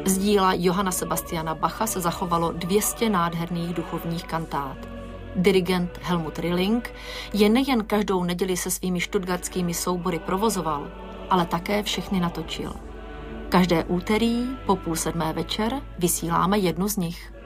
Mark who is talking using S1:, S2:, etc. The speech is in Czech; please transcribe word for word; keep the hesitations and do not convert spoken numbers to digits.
S1: Z díla Johanna Sebastiana Bacha se zachovalo dvě stě nádherných duchovních kantát. Dirigent Helmut Rilling je nejen každou neděli se svými stuttgartskými soubory provozoval, ale také všechny natočil. Každé úterý po půl sedmé večer vysíláme jednu z nich.